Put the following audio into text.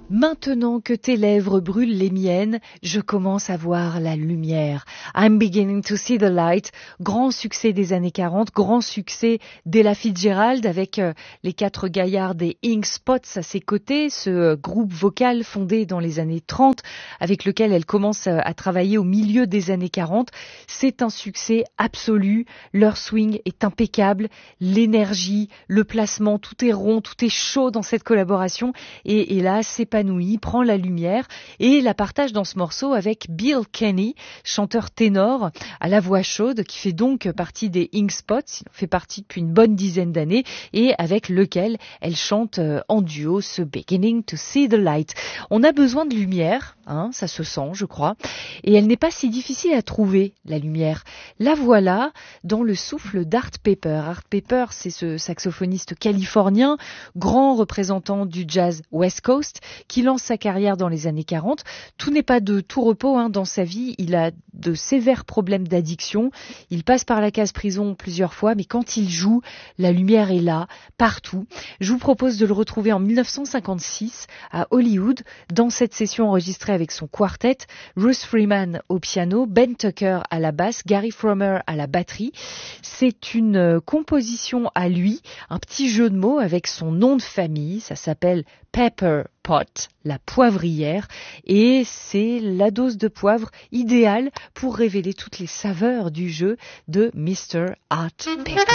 Maintenant que tes lèvres brûlent les miennes, je commence à voir la lumière. I'm beginning to see the light. Grand succès des années 40, grand succès d'Ella Fitzgerald avec les 4 gaillards des Ink Spots à ses côtés, ce groupe vocal fondé dans les années 30 avec lequel elle commence à travailler au milieu des années 40. C'est un succès absolu. Leur swing est impeccable. L'énergie, le placement, tout est rond, tout est chaud dans cette collaboration. Et là, s'épanouit, prend la lumière et la partage dans ce morceau avec Bill Kenny, chanteur ténor à la voix chaude qui fait donc partie des Ink Spots, il en fait partie depuis une bonne dizaine d'années et avec lequel elle chante en duo ce Beginning to See the Light. On a besoin de lumière, ça se sent je crois, et elle n'est pas si difficile à trouver la lumière. La voilà dans le souffle d'Art Pepper. Art Pepper, c'est ce saxophoniste californien, grand représentant du jazz West Coast, qui lance sa carrière dans les années 40. Tout n'est pas de tout repos dans sa vie. Il a de sévères problèmes d'addiction. Il passe par la case prison plusieurs fois, mais quand il joue, la lumière est là, partout. Je vous propose de le retrouver en 1956 à Hollywood, dans cette session enregistrée avec son quartet, Ruth Freeman au piano, Ben Tucker à la basse, Gary Fromer à la batterie. C'est une composition à lui, un petit jeu de mots avec son nom de famille, ça s'appelle Pepper Pot, la poivrière, et c'est la dose de poivre idéale pour révéler toutes les saveurs du jeu de Mr. Art Pepper.